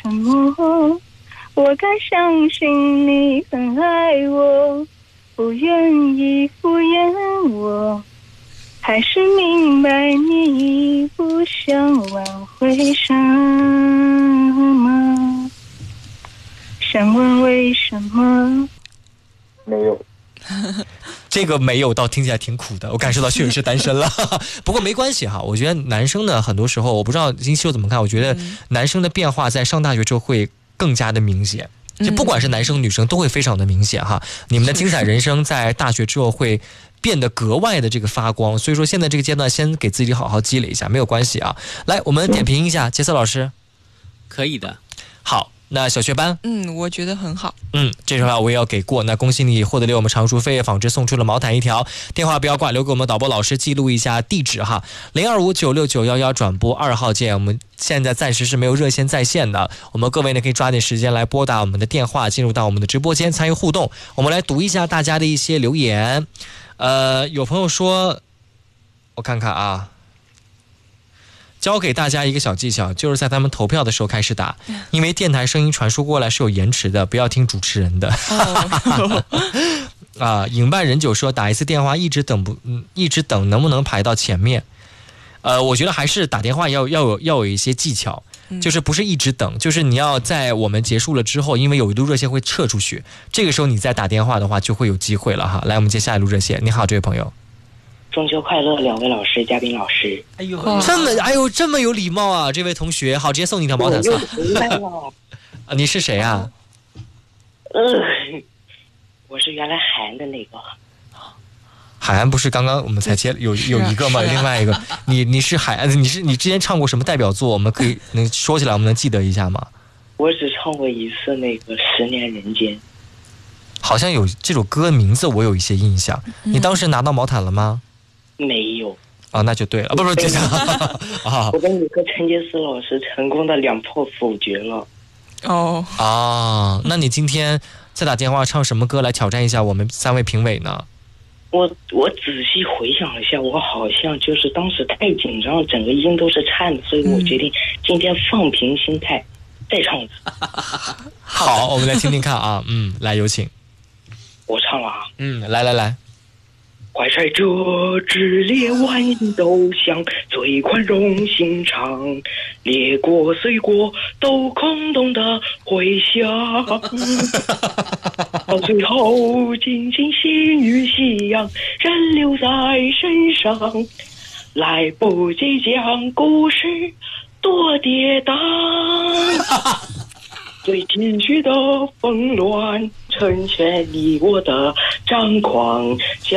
什么？我该相信你很爱我，不愿意敷衍我，还是明白你不想挽回什么？想问为什么？ 没有。 这个没有倒听起来挺苦的，我感受到确实是单身了。不过没关系哈，我觉得男生呢，很多时候我不知道金秀怎么看，我觉得男生的变化在上大学之后会更加的明显，就不管是男生女生都会非常的明显哈。你们的精彩人生在大学之后会变得格外的这个发光，所以说现在这个阶段先给自己好好积累一下，没有关系啊。来，我们点评一下杰瑟老师。 可以的。 好，那小学班， 我觉得很好。 这句话我也要给过。那恭喜你获得了我们常熟飞跃纺织送出了毛毯一条，电话不要挂，留给我们导播老师记录一下地址哈，02596911转播2号键。我们现在暂时是没有热线在线的，我们各位呢可以抓紧时间来拨打我们的电话，进入到我们的直播间参与互动。我们来读一下大家的一些留言。有朋友说，我看看啊。教给大家一个小技巧，就是在他们投票的时候开始打，因为电台声音传输过来是有延迟的，不要听主持人的。影伴人久说打一次电话一直等能不能排到前面？我觉得还是打电话要有一些技巧，就是不是一直等，就是你要在我们结束了之后，因为有一路热线会撤出去，这个时候你再打电话的话就会有机会了哈。来，我们接下一路热线。你好，这位朋友。 中秋快乐，两位老师，嘉宾老师。 这么有礼貌啊，这位同学。好，直接送你一条毛毯算。你是谁啊？ 我是原来海岸的那个。 海岸不是刚刚我们才接有一个吗？另外一个，你是海岸，你之前唱过什么代表作？我们可以能说起来，我们能记得一下吗？ 我只唱过一次那个《十年人间》。 好像有这首歌名字，我有一些印象。你当时拿到毛毯了吗？ 没有。 那就对了。不这样。 我跟你和陈杰斯老师成功的2炮否决了。 那你今天再打电话唱什么歌来挑战一下我们3位评委呢？ 我仔细回想了一下，我好像就是当时太紧张，整个音都是颤的，所以我决定今天放平心态再唱一次。 好，我们来听听看啊。来有请。 我唱了啊。 来。 怀揣着炽烈万应都想最宽容心肠，烈过碎过都空洞的回响，到最后尽情心与夕阳仍留在身上，来不及将故事多跌宕，最继续的纷乱成全你我的张狂。